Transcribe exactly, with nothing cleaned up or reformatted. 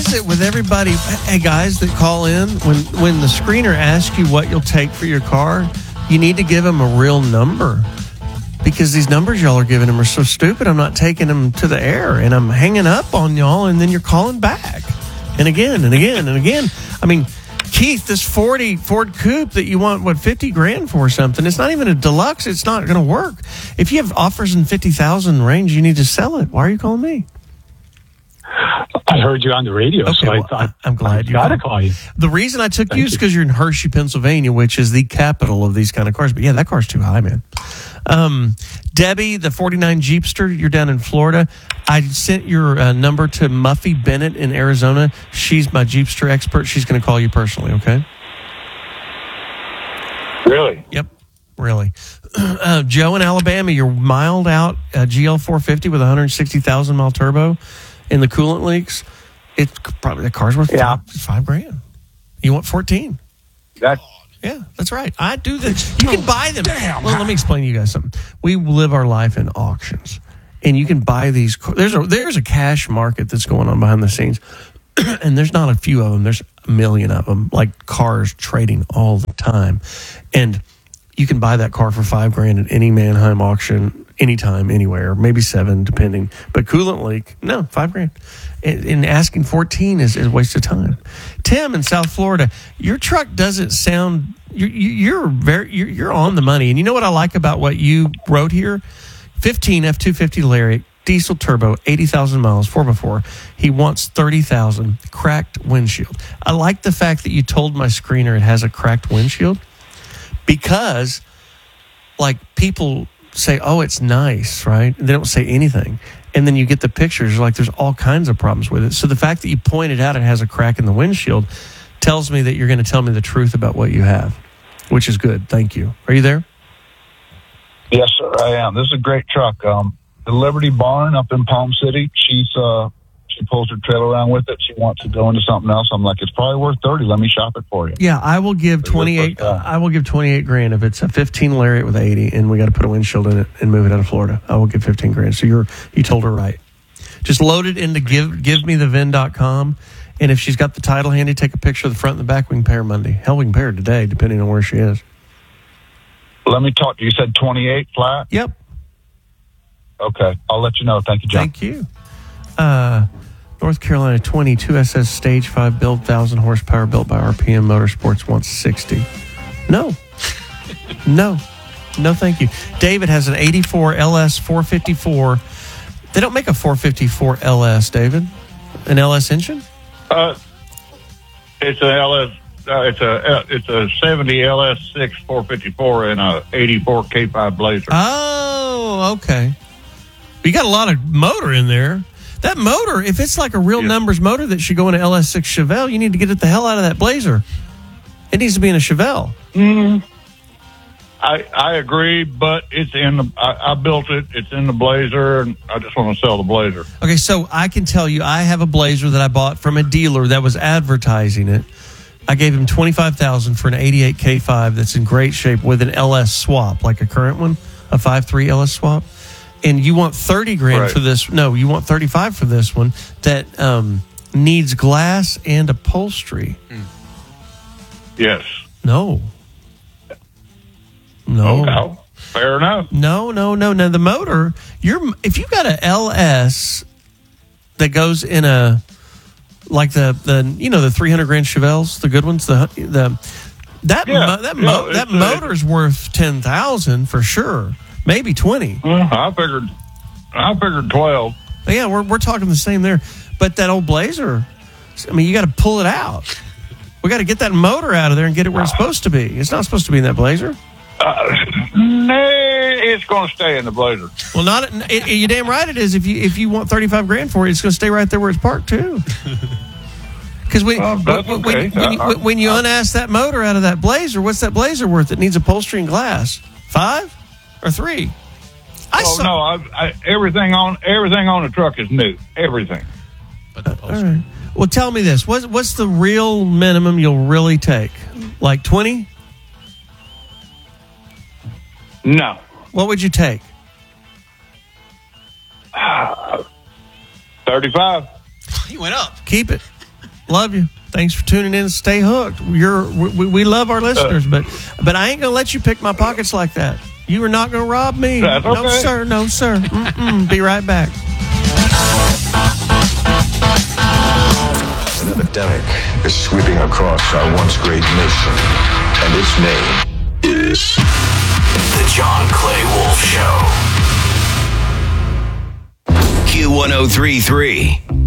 is it with everybody? Hey, guys that call in, when, when the screener asks you what you'll take for your car, you need to give them a real number. Because these numbers y'all are giving them are so stupid, I'm not taking them to the air. And I'm hanging up on y'all, and then you're calling back. And again, and again, and again. I mean, Keith, this forty Ford Coupe that you want, what, fifty grand for or something, it's not even a deluxe. It's not going to work. If you have offers in fifty thousand range, you need to sell it. Why are you calling me? I heard you on the radio, okay, so well, I thought I'm glad I you got to call you. The reason I took Thank you is you. because you're in Hershey, Pennsylvania, which is the capital of these kind of cars. But yeah, that car's too high, man. Um, Debbie, the forty-nine Jeepster, you're down in Florida. I sent your uh, number to Muffy Bennett in Arizona. She's my Jeepster expert. She's going to call you personally, okay? Really? Yep, really. Uh, Joe in Alabama, your mild out uh, G L four fifty with one hundred sixty thousand mile turbo and the coolant leaks. It's probably the car's worth Yeah. five, five grand. You want fourteen? That Yeah, that's right. I do this. You can buy them. Damn. Well, let me explain to you guys something. We live our life in auctions, and you can buy these. car- There's a there's a cash market that's going on behind the scenes, and there's not a few of them. There's a million of them, like cars trading all the time, and you can buy that car for five grand at any Manheim auction, anytime, anywhere, maybe seven, depending. But coolant leak, no, five grand. And, and asking fourteen is, is a waste of time. Tim in South Florida, your truck doesn't sound. You're, you're very. You're, you're on the money. And you know what I like about what you wrote here? fifteen F two fifty Lariat, diesel turbo, eighty thousand miles, four by four. He wants thirty thousand, cracked windshield. I like the fact that you told my screener it has a cracked windshield, because like people say, oh, it's nice, right? And they don't say anything. And then you get the pictures, like there's all kinds of problems with it. So the fact that you pointed out it has a crack in the windshield tells me that you're going to tell me the truth about what you have, which is good. Thank you. Are you there? Yes, sir, I am. This is a great truck. Um, the Liberty Barn up in Palm City. She's uh, she pulls her trailer around with it. She wants to go into something else. I'm like, it's probably worth thirty. Let me shop it for you. Yeah, I will give It's your twenty-eight. first time. I will give twenty-eight grand if it's a fifteen Lariat with eighty, and we got to put a windshield in it and move it out of Florida. I will give fifteen grand. So you're you told her right. Just load it into give give me the vin dot com, and if she's got the title handy, take a picture of the front and the back. We can pay her Monday. Hell, we can pay her today, depending on where she is. Let me talk to you. You said twenty-eight flat? Yep. Okay, I'll let you know. Thank you, John. Thank you. Uh, North Carolina twenty-two S S Stage five build, one thousand horsepower, built by R P M Motorsports, wants sixty. No. No. No, thank you. David has an eighty-four L S four fifty-four. They don't make a four fifty-four L S, David. An L S engine? Uh, it's a L S. Uh, it's a it's a seventy L S six four fifty-four and a eighty-four K five Blazer. Oh, okay. You got a lot of motor in there. That motor, if it's like a real Yeah. numbers motor that should go in an L S six Chevelle, you need to get it the hell out of that Blazer. It needs to be in a Chevelle. Mm, I I agree, but it's in the. I, I built it. It's in the Blazer, and I just want to sell the Blazer. Okay, so I can tell you, I have a Blazer that I bought from a dealer that was advertising it. I gave him twenty-five thousand dollars for an eighty-eight K five that's in great shape with an L S swap, like a current one, a five three L S swap. And you want thirty grand Right. for this. No, you want thirty-five for this one that um, needs glass and upholstery. Yes. No. No. Okay. Fair enough. No, no, no, no. The motor, you're if you got a L S that goes in a like the the you know the three hundred grand Chevelles, the good ones, the the that Yeah, mo, that yeah, mo, that it's a- motor's worth ten thousand for sure, maybe twenty. Well, I figured. I figured twelve. But yeah, we're we're talking the same there. But that old Blazer, I mean, you got to pull it out. We got to get that motor out of there and get it where it's supposed to be. It's not supposed to be in that Blazer. Uh, nah, it's going to stay in the Blazer. Well, not it, it, you damn right it is. If you if you want thirty five grand for it, it's going to stay right there where it's parked too. Because we, Oh, that's when, okay. when, you, Uh, when you unass that motor out of that Blazer, what's that Blazer worth? It needs upholstery and glass. Five or three? I Oh saw. no! I, I, everything on everything on the truck is new. Everything. But the All upholstery. right. Well, tell me this: what's what's the real minimum you'll really take? Like twenty? No. What would you take? Thirty-five. He went up. Keep it. Love you. Thanks for tuning in. Stay hooked. You're we, we love our listeners, but but I ain't gonna let you pick my pockets like that. You are not gonna rob me. That's okay. No sir, no sir. Mm-mm. Be right back. An epidemic is sweeping across our once great nation, and its name is The John Clay Wolf Show. Q one oh three three.